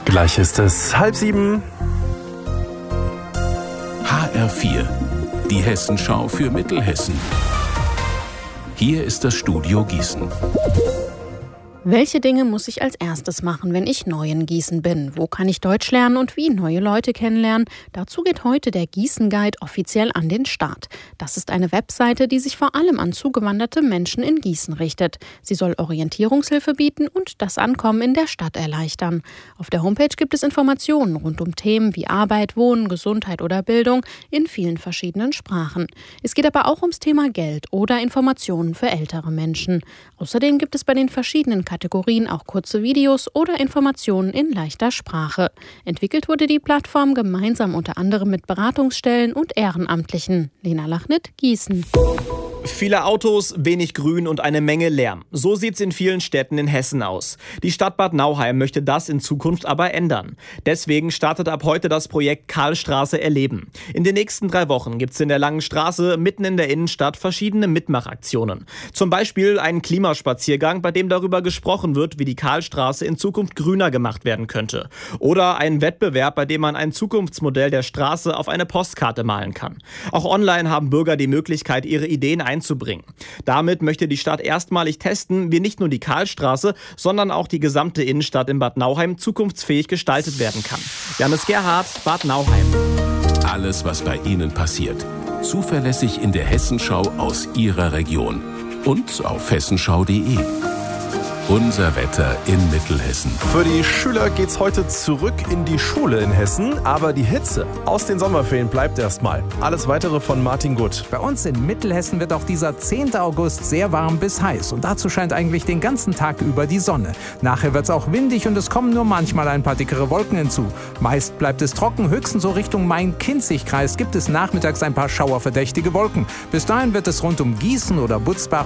Gleich ist es 6:30. HR4, die Hessenschau für Mittelhessen. Hier ist das Studio Gießen. Welche Dinge muss ich als erstes machen, wenn ich neu in Gießen bin? Wo kann ich Deutsch lernen und wie neue Leute kennenlernen? Dazu geht heute der Gießen Guide offiziell an den Start. Das ist eine Webseite, die sich vor allem an zugewanderte Menschen in Gießen richtet. Sie soll Orientierungshilfe bieten und das Ankommen in der Stadt erleichtern. Auf der Homepage gibt es Informationen rund um Themen wie Arbeit, Wohnen, Gesundheit oder Bildung in vielen verschiedenen Sprachen. Es geht aber auch ums Thema Geld oder Informationen für ältere Menschen. Außerdem gibt es bei den verschiedenen Kategorien auch kurze Videos oder Informationen in leichter Sprache. Entwickelt wurde die Plattform gemeinsam unter anderem mit Beratungsstellen und Ehrenamtlichen. Lena Lachnit, Gießen. Viele Autos, wenig Grün und eine Menge Lärm. So sieht's in vielen Städten in Hessen aus. Die Stadt Bad Nauheim möchte das in Zukunft aber ändern. Deswegen startet ab heute das Projekt Karlstraße erleben. In den nächsten 3 Wochen gibt's in der Langen Straße mitten in der Innenstadt verschiedene Mitmachaktionen. Zum Beispiel einen Klimaspaziergang, bei dem darüber gesprochen wird, wie die Karlstraße in Zukunft grüner gemacht werden könnte. Oder einen Wettbewerb, bei dem man ein Zukunftsmodell der Straße auf eine Postkarte malen kann. Auch online haben Bürger die Möglichkeit, ihre Ideen einzubringen. Damit möchte die Stadt erstmalig testen, wie nicht nur die Karlstraße, sondern auch die gesamte Innenstadt in Bad Nauheim zukunftsfähig gestaltet werden kann. Janis Gerhardt, Bad Nauheim. Alles, was bei Ihnen passiert. Zuverlässig in der Hessenschau aus Ihrer Region. Und auf hessenschau.de. Unser Wetter in Mittelhessen. Für die Schüler geht's heute zurück in die Schule in Hessen, aber die Hitze aus den Sommerferien bleibt erstmal. Alles Weitere von Martin Gutt. Bei uns in Mittelhessen wird auch dieser 10. August sehr warm bis heiß und dazu scheint eigentlich den ganzen Tag über die Sonne. Nachher wird's auch windig und es kommen nur manchmal ein paar dickere Wolken hinzu. Meist bleibt es trocken, höchstens so Richtung Main-Kinzig-Kreis gibt es nachmittags ein paar schauerverdächtige Wolken. Bis dahin wird es rund um Gießen oder Butzbach